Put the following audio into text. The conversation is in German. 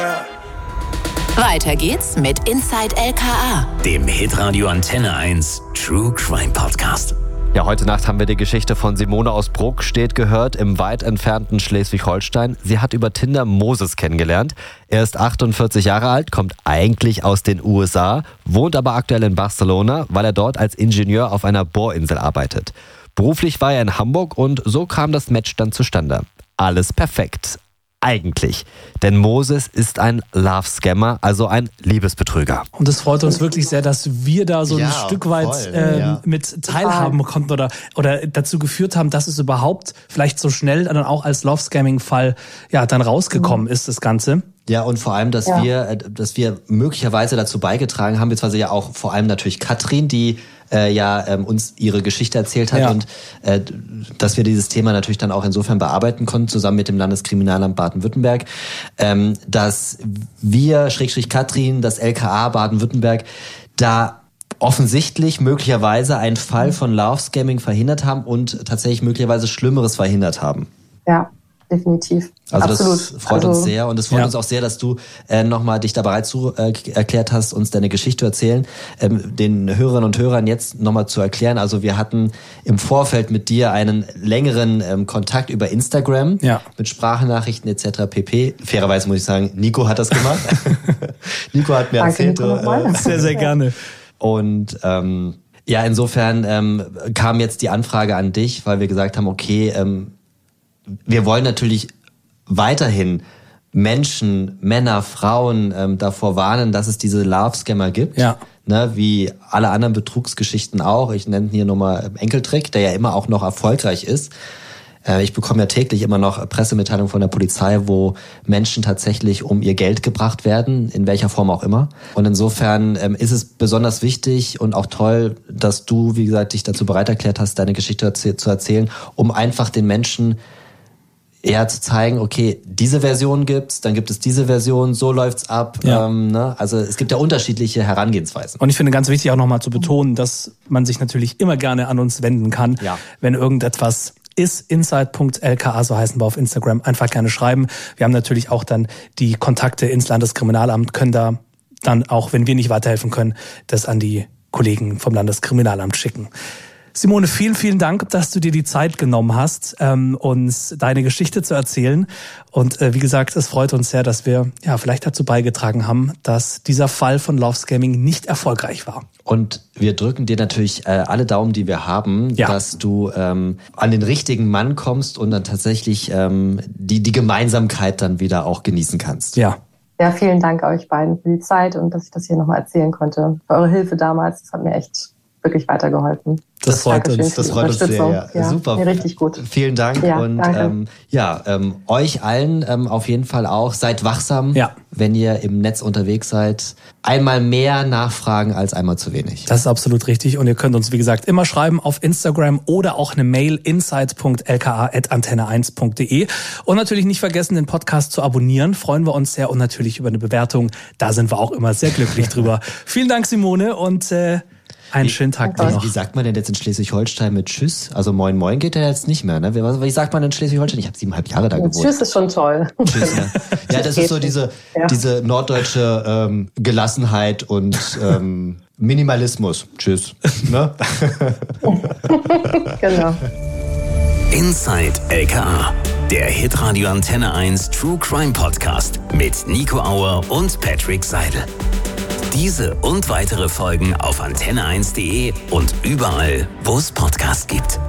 Yeah. Weiter geht's mit Inside LKA, dem Hitradio Antenne 1 True Crime Podcast. Ja, heute Nacht haben wir die Geschichte von Simone aus Bruckstedt gehört, im weit entfernten Schleswig-Holstein. Sie hat über Tinder Moses kennengelernt. Er ist 48 Jahre alt, kommt eigentlich aus den USA, wohnt aber aktuell in Barcelona, weil er dort als Ingenieur auf einer Bohrinsel arbeitet. Beruflich war er in Hamburg und so kam das Match dann zustande. Alles perfekt. Eigentlich. Denn Moses ist ein Love-Scammer, also ein Liebesbetrüger. Und es freut uns wirklich sehr, dass wir da so ein Stück weit mit teilhaben konnten oder dazu geführt haben, dass es überhaupt vielleicht so schnell dann auch als Love-Scamming-Fall dann rausgekommen ist, das Ganze. Ja, und vor allem, dass wir möglicherweise dazu beigetragen haben, beziehungsweise ja auch vor allem natürlich Katrin, die uns ihre Geschichte erzählt hat und dass wir dieses Thema natürlich dann auch insofern bearbeiten konnten, zusammen mit dem Landeskriminalamt Baden-Württemberg, dass wir, Katrin, das LKA Baden-Württemberg, da offensichtlich möglicherweise einen Fall von Love-Scamming verhindert haben und tatsächlich möglicherweise Schlimmeres verhindert haben. Ja, definitiv. Also absolut. Das freut uns sehr und es freut uns auch sehr, dass du nochmal dich da bereit erklärt hast, uns deine Geschichte zu erzählen. Den Hörerinnen und Hörern jetzt nochmal zu erklären. Also wir hatten im Vorfeld mit dir einen längeren Kontakt über Instagram mit Sprachnachrichten etc. pp. Fairerweise muss ich sagen, Nico hat das gemacht. Nico hat mir erzählt. Sehr, sehr gerne. Und insofern kam jetzt die Anfrage an dich, weil wir gesagt haben, okay, wir wollen natürlich weiterhin Menschen, Männer, Frauen davor warnen, dass es diese Love-Scammer gibt. Ja. Ne, wie alle anderen Betrugsgeschichten auch. Ich nenne hier nochmal Enkeltrick, der ja immer auch noch erfolgreich ist. Ich bekomme ja täglich immer noch Pressemitteilungen von der Polizei, wo Menschen tatsächlich um ihr Geld gebracht werden, in welcher Form auch immer. Und insofern ist es besonders wichtig und auch toll, dass du, wie gesagt, dich dazu bereit erklärt hast, deine Geschichte zu erzählen, um einfach den Menschen zu zeigen, okay, diese Version gibt's, dann gibt es diese Version, so läuft's ab. Ja. Also es gibt ja unterschiedliche Herangehensweisen. Und ich finde ganz wichtig auch nochmal zu betonen, dass man sich natürlich immer gerne an uns wenden kann, wenn irgendetwas ist. Inside.lka, so heißen wir auf Instagram, einfach gerne schreiben. Wir haben natürlich auch dann die Kontakte ins Landeskriminalamt, können da dann auch, wenn wir nicht weiterhelfen können, das an die Kollegen vom Landeskriminalamt schicken. Simone, vielen, vielen Dank, dass du dir die Zeit genommen hast, uns deine Geschichte zu erzählen. Und wie gesagt, es freut uns sehr, dass wir vielleicht dazu beigetragen haben, dass dieser Fall von Love-Scamming nicht erfolgreich war. Und wir drücken dir natürlich alle Daumen, die wir haben, dass du an den richtigen Mann kommst und dann tatsächlich die Gemeinsamkeit dann wieder auch genießen kannst. Ja, vielen Dank euch beiden für die Zeit und dass ich das hier nochmal erzählen konnte. Für eure Hilfe damals, das hat mir echt wirklich weitergeholfen. Das freut uns. Das freut uns sehr. Ja. Super. Mir richtig gut. Vielen Dank. Ja, und euch allen auf jeden Fall auch. Seid wachsam, wenn ihr im Netz unterwegs seid. Einmal mehr nachfragen als einmal zu wenig. Das ist absolut richtig. Und ihr könnt uns, wie gesagt, immer schreiben auf Instagram oder auch eine Mail inside.lka@antenne1.de. Und natürlich nicht vergessen, den Podcast zu abonnieren. Freuen wir uns sehr und natürlich über eine Bewertung. Da sind wir auch immer sehr glücklich drüber. Vielen Dank, Simone, und einen schönen Tag noch. Wie sagt man denn jetzt in Schleswig-Holstein mit Tschüss? Also Moin Moin geht ja jetzt nicht mehr, ne? Wie sagt man in Schleswig-Holstein? Ich habe 7,5 Jahre da gewohnt. Tschüss ist schon toll. Tschüss, ja. Das ist so diese norddeutsche Gelassenheit und Minimalismus. Tschüss. Ne? Genau. Inside LKA, der Hitradio Antenne 1 True Crime Podcast mit Nico Auer und Patrick Seidel. Diese und weitere Folgen auf antenne1.de und überall, wo es Podcasts gibt.